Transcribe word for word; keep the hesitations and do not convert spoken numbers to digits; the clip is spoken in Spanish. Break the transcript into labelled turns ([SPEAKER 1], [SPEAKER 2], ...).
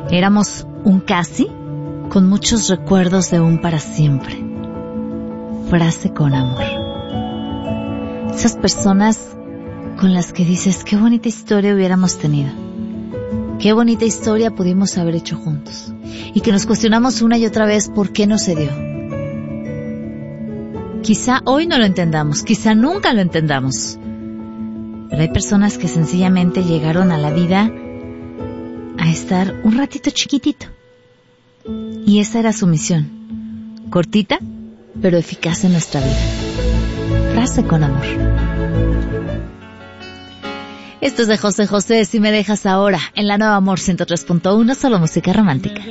[SPEAKER 1] Éramos un casi con muchos recuerdos de un para siempre. Frase con amor. Esas personas con las que dices, qué bonita historia hubiéramos tenido. Qué bonita historia pudimos haber hecho juntos. Y que nos cuestionamos una y otra vez por qué no se dio. Quizá hoy no lo entendamos, quizá nunca lo entendamos. Pero hay personas que sencillamente llegaron a la vida a estar un ratito chiquitito. Y esa era su misión. Cortita, pero eficaz en nuestra vida. Frase con amor. Esto es de José José, Si me dejas ahora, en la Nueva Amor ciento tres punto uno, solo música romántica.